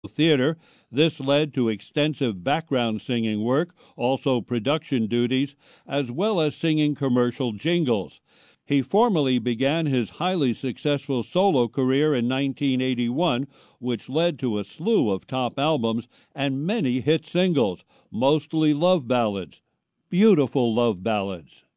theater. This led to extensive background singing work, also production duties, as well as singing commercial jingles. He formally began his highly successful solo career in 1981, which led to a slew of top albums and many hit singles, mostly love ballads, beautiful love ballads.